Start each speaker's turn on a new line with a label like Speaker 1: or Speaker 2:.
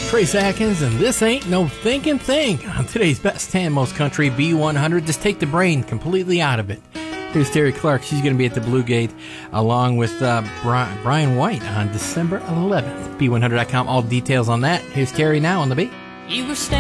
Speaker 1: Trace Atkins, and this ain't no thinking thing. On today's Best and Most Country B100, just take the brain completely out of it. Here's Terry Clark. She's going to be at the Blue Gate along with Brian White on December 11th. B100.com, all details on that. Here's Terry now on the beat.
Speaker 2: You were